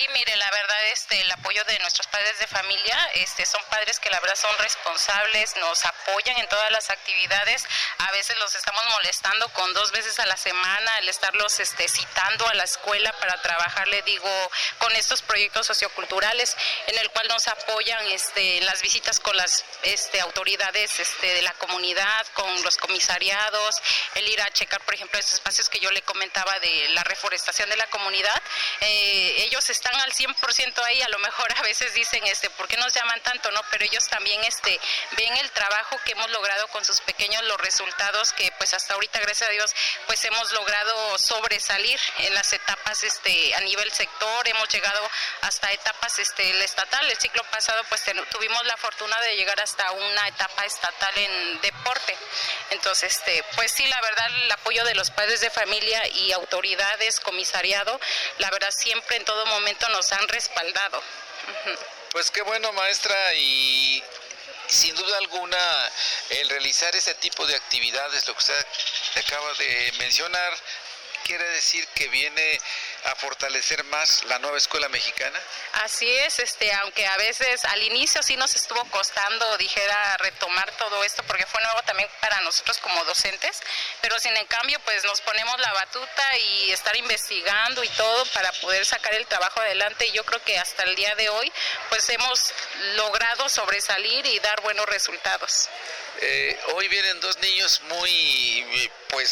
mire, la verdad, el apoyo de nuestros padres de familia, son padres que la verdad son responsables, nos apoyan en todas las actividades. A veces los estamos molestando con 2 veces a la semana, el estarlos citando a la escuela para trabajar, le digo, con estos proyectos socioculturales, en el cual nos apoyan en las visitas con las autoridades de la comunidad, con los comisariados, el ir a checar, por ejemplo, estos espacios que yo le comentaba de la reforestación de la comunidad. Ellos están al 100% ahí, a lo mejor a veces dicen, ¿por qué nos llaman tanto? No, pero ellos también ven el trabajo que hemos logrado con sus pequeños, los resultados que pues hasta ahorita, gracias a Dios, pues hemos logrado sobresalir en las etapas a nivel sector, hemos llegado hasta etapas el estatal. El ciclo pasado pues tuvimos la fortuna de llegar hasta una etapa estatal en deporte. Entonces, pues sí, la verdad, el apoyo de los padres de familia y autoridades, comisariado, la verdad siempre en todo momento nos han respaldado. Uh-huh. Pues qué bueno, maestra, y sin duda alguna el realizar ese tipo de actividades, lo que usted acaba de mencionar, quiere decir que viene a fortalecer más la nueva escuela mexicana. Así es, aunque a veces al inicio sí nos estuvo costando, dijera, retomar todo esto, porque fue nuevo también para nosotros como docentes, pero sin en cambio pues nos ponemos la batuta y estar investigando y todo para poder sacar el trabajo adelante, y yo creo que hasta el día de hoy pues hemos logrado sobresalir y dar buenos resultados. Hoy vienen 2 niños muy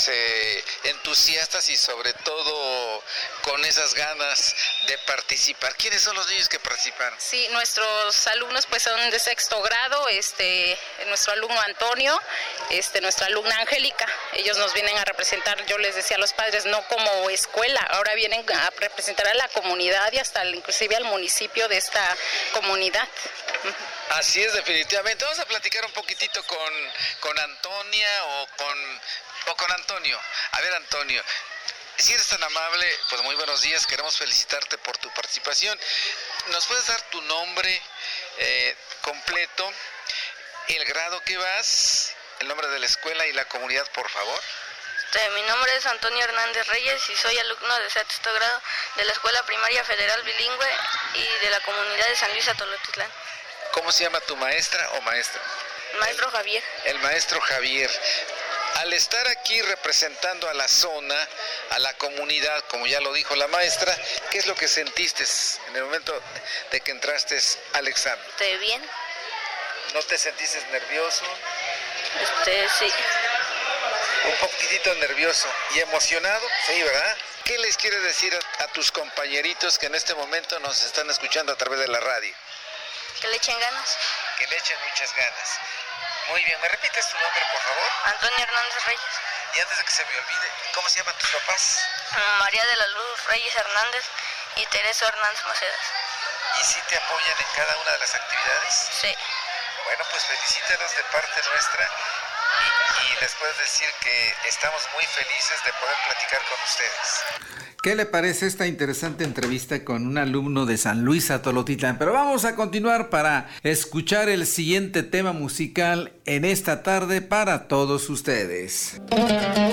entusiastas y sobre todo con esas ganas de participar. ¿Quiénes son los niños que participaron? Sí, nuestros alumnos pues son de 6º grado, nuestro alumno Antonio, nuestra alumna Angélica. Ellos nos vienen a representar, yo les decía a los padres, no como escuela, ahora vienen a representar a la comunidad y hasta inclusive al municipio de esta comunidad. Así es, definitivamente. Vamos a platicar un poquitito con Antonia o con Antonio. A ver, Antonio, si eres tan amable, pues muy buenos días, queremos felicitarte por tu participación. ¿Nos puedes dar tu nombre completo, el grado que vas, el nombre de la escuela y la comunidad, por favor? Mi nombre es Antonio Hernández Reyes y soy alumno de 6º grado de la Escuela Primaria Federal Bilingüe y de la comunidad de San Luis Atolotitlán. ¿Cómo se llama tu maestra o maestro? Maestro Javier. El maestro Javier. Al estar aquí representando a la zona, a la comunidad, como ya lo dijo la maestra, ¿qué es lo que sentiste en el momento de que entraste al examen? Bien. ¿No te sentiste nervioso? Sí. Un poquitito nervioso y emocionado, sí, ¿verdad? ¿Qué les quieres decir a tus compañeritos que en este momento nos están escuchando a través de la radio? Que le echen ganas. Que le echen muchas ganas. Muy bien, ¿me repites tu nombre, por favor? Antonio Hernández Reyes. Y antes de que se me olvide, ¿cómo se llaman tus papás? María de la Luz Reyes Hernández y Teresa Hernández Macedas. ¿Y sí te apoyan en cada una de las actividades? Sí. Bueno, pues felicítalos de parte nuestra y les puedo decir que estamos muy felices de poder platicar con ustedes. ¿Qué le parece esta interesante entrevista con un alumno de San Luis Atolotitlán? Pero vamos a continuar para escuchar el siguiente tema musical en esta tarde para todos ustedes.